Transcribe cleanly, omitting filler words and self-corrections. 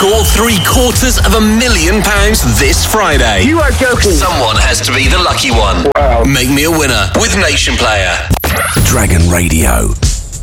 score £750,000 this Friday. You are joking. Someone has to be the lucky one. Wow. Make me a winner with Nation Player. Dragon Radio.